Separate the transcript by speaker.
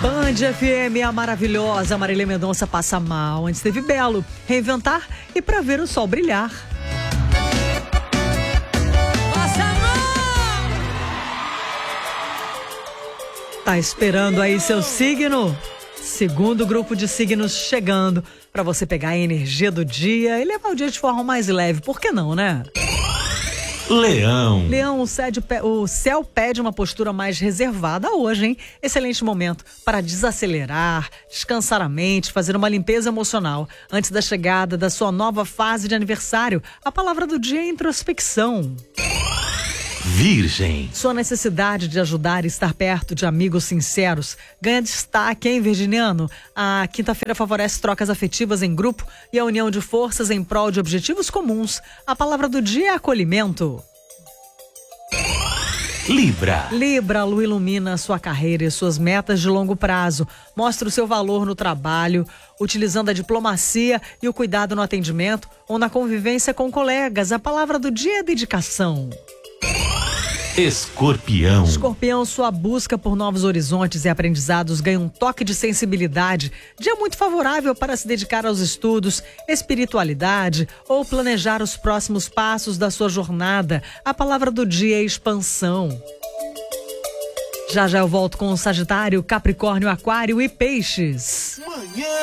Speaker 1: Band FM, a maravilhosa Marília Mendonça passa mal. Antes teve Belo, Reinventar e Pra Ver o Sol Brilhar. Passa mal! Tá esperando aí seu signo? Segundo grupo de signos chegando para você pegar a energia do dia e levar o dia de forma mais leve. Por que não, né?
Speaker 2: Leão.
Speaker 1: Leão, o céu pede uma postura mais reservada hoje, hein? Excelente momento para desacelerar, descansar a mente, fazer uma limpeza emocional antes da chegada da sua nova fase de aniversário. A palavra do dia é introspecção.
Speaker 2: Virgem.
Speaker 1: Sua necessidade de ajudar e estar perto de amigos sinceros ganha destaque, hein, virginiano? A quinta-feira favorece trocas afetivas em grupo e a união de forças em prol de objetivos comuns. A palavra do dia é acolhimento.
Speaker 2: Libra.
Speaker 1: Libra, a lua ilumina sua carreira e suas metas de longo prazo. Mostra o seu valor no trabalho, utilizando a diplomacia e o cuidado no atendimento ou na convivência com colegas. A palavra do dia é dedicação.
Speaker 2: Escorpião.
Speaker 1: Escorpião, sua busca por novos horizontes e aprendizados ganha um toque de sensibilidade. Dia muito favorável para se dedicar aos estudos, espiritualidade ou planejar os próximos passos da sua jornada. A palavra do dia é expansão. Já eu volto com o Sagitário, Capricórnio, Aquário e Peixes.
Speaker 2: Manhã